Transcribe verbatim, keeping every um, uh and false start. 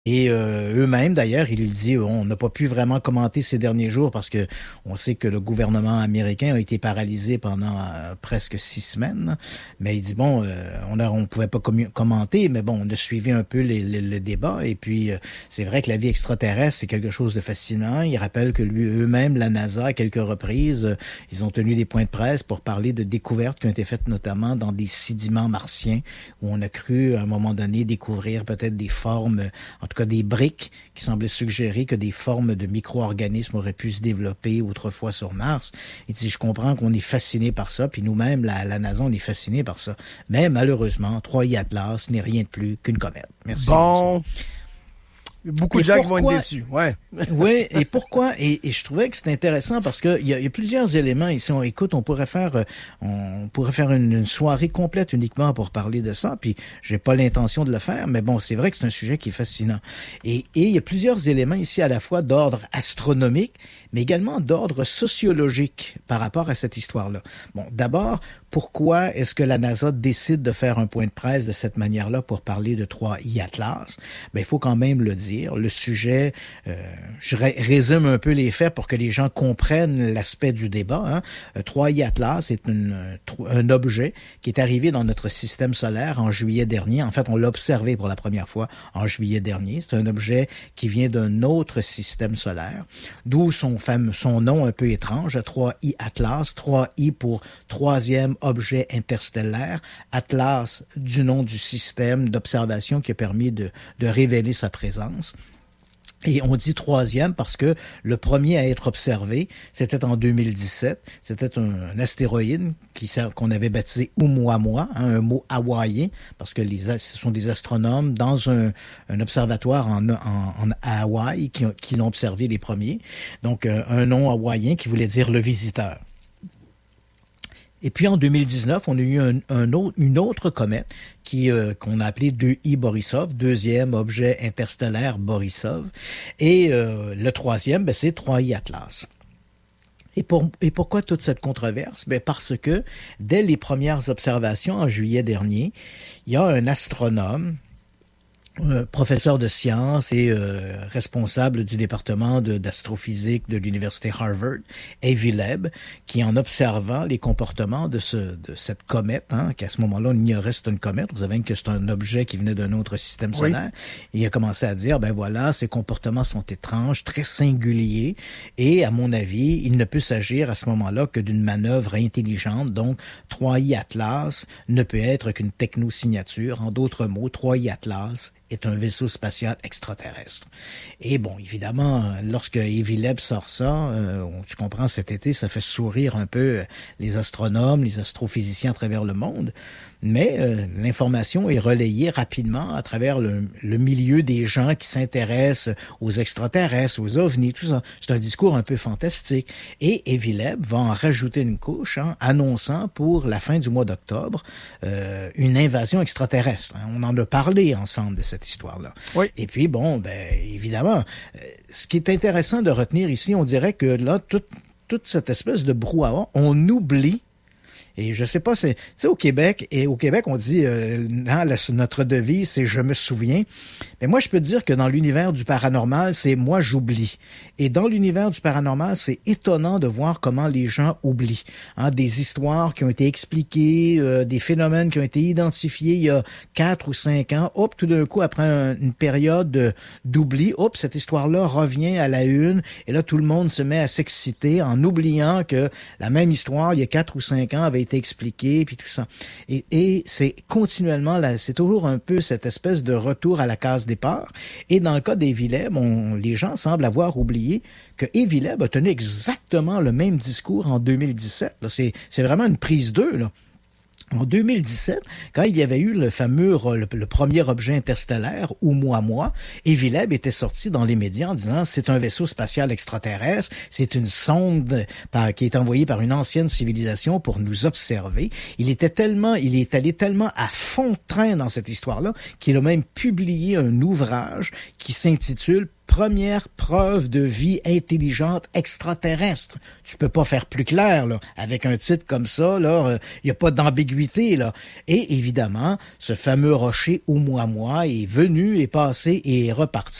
Et euh, eux-mêmes, d'ailleurs, il dit on n'a pas pu vraiment commenter ces derniers jours parce que on sait que le gouvernement américain a été paralysé pendant euh, presque six semaines. Mais il dit bon, euh, on a, on pouvait pas commu- commenter, mais bon, on a suivi un peu les, les, le débat. Et puis, euh, c'est vrai que la vie extraterrestre, c'est quelque chose de fascinant. Il rappelle que lui, eux-mêmes, la NASA, à quelques reprises, euh, ils ont tenu des points de presse pour parler de découvertes qui ont été faites notamment dans des sédiments martiens où on a cru à un moment donné découvrir peut-être des formes, en tout cas des briques qui semblaient suggérer que des formes de micro-organismes auraient pu se développer autrefois sur Mars. Il dit, je comprends qu'on est fasciné par ça, puis nous-mêmes, la, la NASA, on est fasciné par ça. Mais malheureusement, trois I Atlas n'est rien de plus qu'une comète. Merci. Bon... Beaucoup de et gens pourquoi, qui vont être déçus, ouais. Oui, et pourquoi? Et, et je trouvais que c'était intéressant parce que il y, y a plusieurs éléments ici. On écoute, on pourrait faire, on pourrait faire une, une soirée complète uniquement pour parler de ça. Puis j'ai pas l'intention de le faire, mais bon, c'est vrai que c'est un sujet qui est fascinant. Et, et il y a plusieurs éléments ici à la fois d'ordre astronomique, mais également d'ordre sociologique par rapport à cette histoire-là. Bon, d'abord, pourquoi est-ce que la NASA décide de faire un point de presse de cette manière-là pour parler de trois I Atlas? Ben, il faut quand même le dire. Le sujet, euh, je ré- résume un peu les faits pour que les gens comprennent l'aspect du débat. Hein. trois I Atlas, c'est une, un objet qui est arrivé dans notre système solaire en juillet dernier. En fait, on l'a observé pour la première fois en juillet dernier. C'est un objet qui vient d'un autre système solaire, d'où son fameux, son nom un peu étrange, trois I Atlas, trois I pour troisième objet interstellaire, Atlas du nom du système d'observation qui a permis de, de révéler sa présence. Et on dit troisième parce que le premier à être observé, c'était en deux mille dix-sept. C'était un, un astéroïde qui, qu'on avait baptisé Oumuamua, hein, un mot hawaïen, parce que les, ce sont des astronomes dans un, un observatoire en, en, en à Hawaï qui, qui l'ont observé les premiers. Donc, un, un nom hawaïen qui voulait dire le visiteur. Et puis en deux mille dix-neuf, on a eu un, un autre, une autre comète qui euh, qu'on a appelée deux I Borisov, deuxième objet interstellaire Borisov, et euh, le troisième, ben, c'est trois I Atlas. Et, pour, et pourquoi toute cette controverse? Ben parce que dès les premières observations en juillet dernier, il y a un astronome, Euh, professeur de sciences et euh, responsable du département de, d'astrophysique de l'université Harvard, Avi Loeb, qui en observant les comportements de, ce, de cette comète, hein, qu'à ce moment-là on ignorait c'était une comète, vous savez que c'est un objet qui venait d'un autre système solaire, oui. Il a commencé à dire, ben voilà, ces comportements sont étranges, très singuliers, et à mon avis, il ne peut s'agir à ce moment-là que d'une manœuvre intelligente, donc trois I Atlas ne peut être qu'une technosignature, en d'autres mots, trois I Atlas est un vaisseau spatial extraterrestre. Et bon, évidemment, lorsque Avi Loeb sort ça, euh, tu comprends, cet été, ça fait sourire un peu les astronomes, les astrophysiciens à travers le monde. Mais euh, l'information est relayée rapidement à travers le, le milieu des gens qui s'intéressent aux extraterrestres, aux ovnis, tout ça. C'est un discours un peu fantastique. Et Avi Loeb va en rajouter une couche, hein, annonçant pour la fin du mois d'octobre euh, une invasion extraterrestre. Hein. On en a parlé ensemble de cette histoire-là. Oui. Et puis, bon, ben évidemment, euh, ce qui est intéressant de retenir ici, on dirait que là, toute, toute cette espèce de brouhaha, on oublie. Et je sais pas, c'est, tu sais, au Québec, et au Québec, on dit, euh, hein, la, notre devise, c'est « je me souviens ». Mais moi, je peux dire que dans l'univers du paranormal, c'est « moi, j'oublie ». Et dans l'univers du paranormal, c'est étonnant de voir comment les gens oublient. Hein, des histoires qui ont été expliquées, euh, des phénomènes qui ont été identifiés il y a quatre ou cinq ans. Hop, tout d'un coup, après un, une période de, d'oubli, hop, cette histoire-là revient à la une. Et là, tout le monde se met à s'exciter en oubliant que la même histoire, il y a quatre ou cinq ans, avait été expliqué, puis tout ça. Et, et c'est continuellement, là, c'est toujours un peu cette espèce de retour à la case départ. Et dans le cas d'Avi Loeb, on, les gens semblent avoir oublié que Avi Loeb a tenu exactement le même discours en deux mille dix-sept. Là, c'est, c'est vraiment une prise deux, là. En deux mille dix-sept, quand il y avait eu le fameux, le, le premier objet interstellaire, Oumuamua, Avi Loeb était sorti dans les médias en disant c'est un vaisseau spatial extraterrestre, c'est une sonde par, qui est envoyée par une ancienne civilisation pour nous observer. Il était tellement, il est allé tellement à fond de train dans cette histoire-là qu'il a même publié un ouvrage qui s'intitule première preuve de vie intelligente extraterrestre. Tu peux pas faire plus clair, là. Avec un titre comme ça, là, il n'y a pas d'ambiguïté, là. Et évidemment, ce fameux rocher Oumuamua est venu, est passé et est reparti.